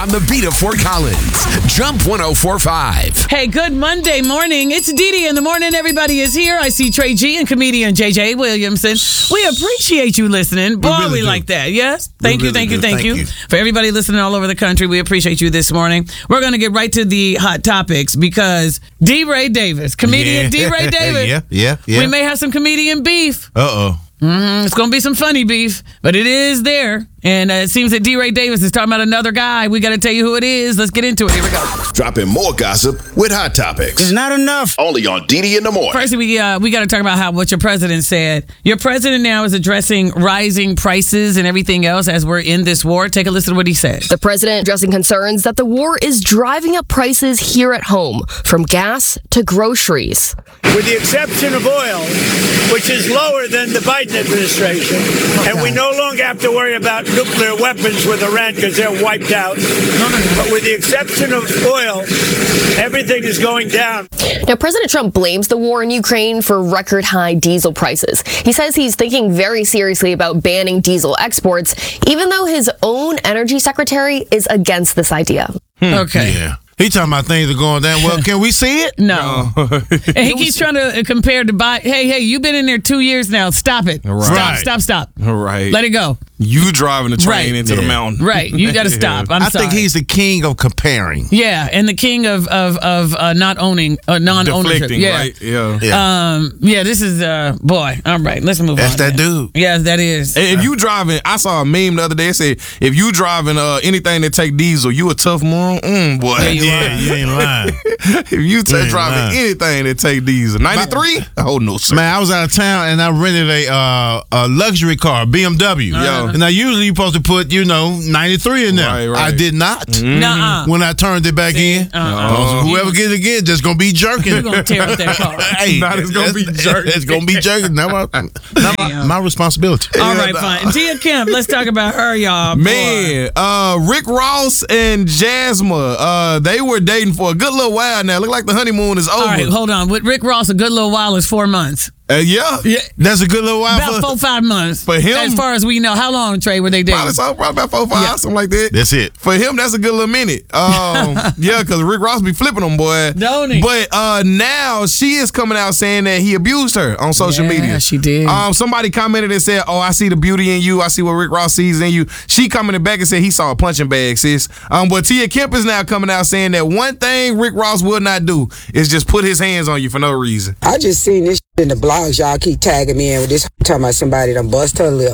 On the beat of Fort Collins, Jump 104.5. Hey, good Monday morning. It's Dee in the morning. Everybody is here. I see Trey G and comedian JJ Williamson. We appreciate you listening. Boy, we really like that. Yes? Thank you. For everybody listening all over the country, we appreciate you this morning. We're going to get right to the hot topics because D-Ray Davis, comedian D-Ray Davis. Yeah. We may have some comedian beef. Uh-oh. It's going to be some funny beef, but it is there. And it seems that D-Ray Davis is talking about another guy. We got to tell you who it is. Let's get into it. Here we go. Dropping more gossip with Hot Topics. It's not enough. Only on Dee in the morning. First, we got to talk about what your president said. Your president now is addressing rising prices and everything else as we're in this war. Take a listen to what he said. The president addressing concerns that the war is driving up prices here at home, from gas to groceries. With the exception of oil, which is lower than the Biden administration, and we no longer have to worry about nuclear weapons with Iran because they're wiped out. But with the exception of oil, everything is going down. Now, President Trump blames the war in Ukraine for record high diesel prices. He says he's thinking very seriously about banning diesel exports, even though his own energy secretary is against this idea. Okay. Yeah. He talking about things are going down. Well, can we see it? No. And he keeps trying to compare to buy. Hey, you've been in there 2 years now. Stop it. Right. Stop. Right. Let it go. You driving the train into the mountain. Right. You got to stop. I think he's the king of comparing. Yeah, and the king of not owning, non-ownership. Deflecting, yeah. right? Yeah. This is, boy. All right, let's move on. That's that dude. Yeah, that is. If you driving, I saw a meme the other day. It said, if you driving anything that take diesel, you a tough moron. Boy. Yeah, you ain't lying. If you driving anything that take diesel. 93? Oh, no, sir. Man, I was out of town and I rented a luxury car, BMW. Yeah. Now, usually you're supposed to put, 93 in there. Right. I did not. Nuh-uh. When I turned it back in. Whoever gets it again, just going to be jerking. You're going to tear up that car. Hey, it's going to be jerking. It's going to be jerking. Not my responsibility. All right, fine. Tia Kemp, let's talk about her, y'all. Man, Rick Ross and Jasmine, they were dating for a good little while now. Look like the honeymoon is over. All right, hold on. With Rick Ross, a good little while is 4 months. Yeah. That's a good little while. About 4-5 months. For him. As far as we know. How long, Trey, were they dating? Probably about 4 or 5, something like that. That's it. For him, that's a good little minute. Yeah, because Rick Ross be flipping them, boy. Don't he? But now she is coming out saying that he abused her on social media. Yeah, she did. Somebody commented and said, I see the beauty in you. I see what Rick Ross sees in you. She commented back and said he saw a punching bag, sis. But Tia Kemp is now coming out saying that one thing Rick Ross will not do is just put his hands on you for no reason. I just seen this in the blogs. Y'all keep tagging me in with this talking about somebody done bust her lip.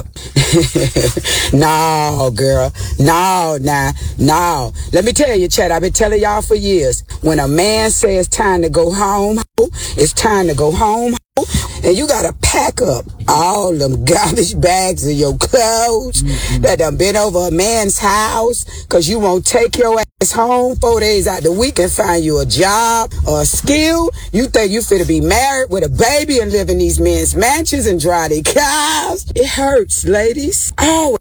No, girl. No. Let me tell you, Chad, I've been telling y'all for years. When a man says it's time to go home, it's time to go home. And you gotta pack up all them garbage bags of your clothes that done been over a man's house, cause you won't take your ass home 4 days out the week and find you a job or a skill. You think you finna be married with a baby and live in these men's mansions and drive their cars? It hurts, ladies. Oh,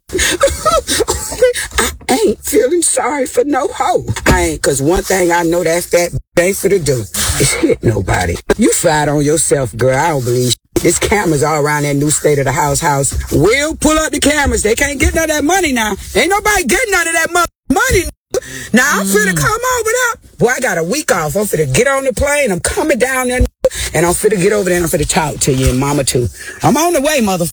I ain't feeling sorry for no hoe. I ain't, cause one thing I know that fat ain't finna do is hit nobody. You fight on yourself, girl. I don't believe there's cameras all around that new state of the house. We'll pull up the cameras. They can't get none of that money now. Ain't nobody getting none of that money. Now I'm finna come over there. Boy, I got a week off. I'm finna get on the plane. I'm coming down there and I'm finna get over there and I'm finna talk to you and mama too. I'm on the way, motherfucker.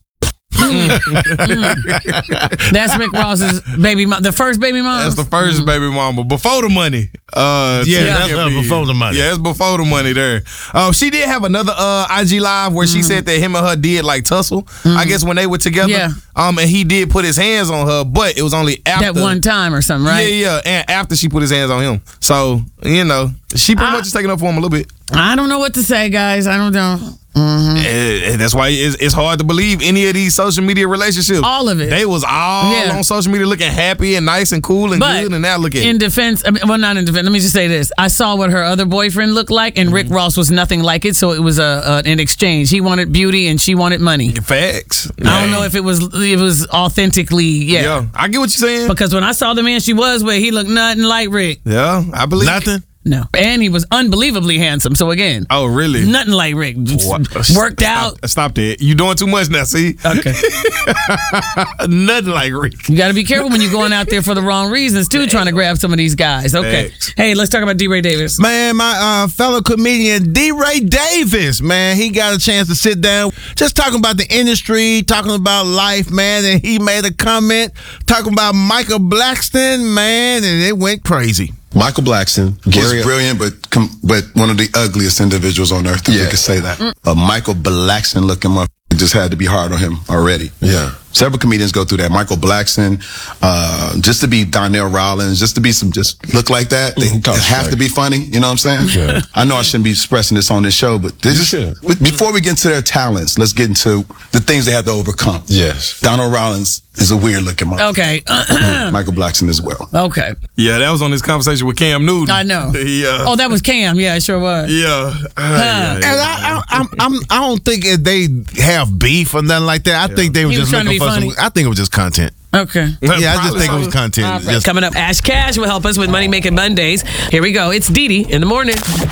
That's Rick Ross's baby mom, the first baby mom. That's the first baby mama before the money. That's before the money. Yeah, it's before the money there. She did have another IG live where she said that him and her did like tussle. I guess when they were together. Yeah. And he did put his hands on her, but it was only after that one time or something, right? Yeah, and after she put his hands on him. So she pretty much is taking up for him a little bit. I don't know what to say, guys. I don't know. And that's why it's hard to believe any of these social media relationships. All of it. They was all on social media looking happy and nice and cool and good, and now look at in defense. Not in defense. Let me just say this: I saw what her other boyfriend looked like, and Rick Ross was nothing like it. So it was an exchange. He wanted beauty, and she wanted money. Facts. I don't know if it was authentically. Yeah, I get what you're saying. Because when I saw the man she was with, he looked nothing like Rick. Yeah, I believe nothing. No. And he was unbelievably handsome. So again. Oh, really? Nothing like Rick. Worked out. Stop that. You doing too much now, see? Okay. Nothing like Rick. You got to be careful when you're going out there for the wrong reasons, too, trying to grab some of these guys. Okay. Thanks. Hey, let's talk about D. Ray Davis. Man, my fellow comedian D. Ray Davis, man, he got a chance to sit down, just talking about the industry, talking about life, man, and he made a comment talking about Michael Blackson, man, and it went crazy. Michael Blackson was brilliant, but one of the ugliest individuals on earth, if you could say that. Michael Blackson looking motherfucker just had to be hard on him already. Yeah. Several comedians go through that. Michael Blackson, just to be Donnell Rollins, just look like that. They have to be funny. You know what I'm saying? Yeah. I know I shouldn't be expressing this on this show, but before we get into their talents, let's get into the things they have to overcome. Yes. Donnell Rollins is a weird looking motherfucker. Okay. Michael Blackson as well. Okay. Yeah, that was on this conversation with Cam Newton. I know. Oh, that was Cam. Yeah, it sure was. Yeah. And I don't think they have beef or nothing like that. I think they were just looking for some. I think it was just content. Okay. Yeah, I just think it was content. Right. Coming up, Ash Cash will help us with Money Making Mondays. Here we go. It's Dee Dee in the morning.